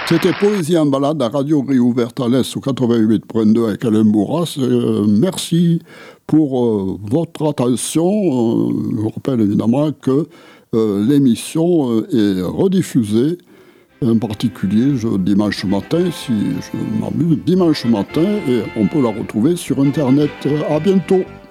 C'était Poésie en balade à Radio Gris ouverte à l'Est au 88.2 avec Alain Bourras. Merci pour votre attention. Je rappelle évidemment que l'émission est rediffusée, en particulier dimanche matin, si je m'abuse, dimanche matin, et on peut la retrouver sur Internet. À bientôt.